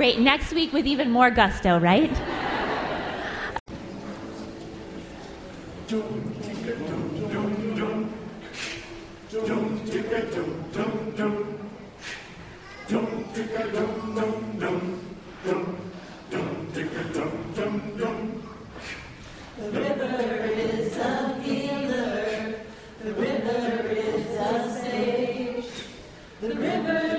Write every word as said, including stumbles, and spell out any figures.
Great. Next week with even more gusto, right? The river is a healer. The river is a sage. The river